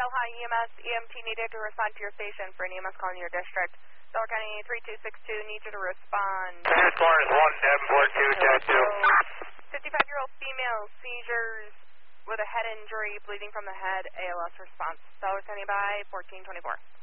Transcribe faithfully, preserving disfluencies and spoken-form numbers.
Delhi E M S, E M T needed to respond to your station for an E M S call in your district. Delaware County three two six two needs you to respond. Transport is one seven four two two. fifty-five-year-old female, seizures with a head injury, bleeding from the head, A L S response. Delaware County by fourteen twenty-four.